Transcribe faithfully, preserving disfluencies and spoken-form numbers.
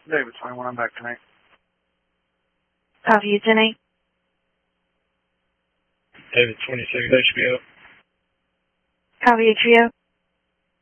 David twenty-one, I'm back tonight. Copy you, Jenny. David twenty-six, H B O. Copy H B O.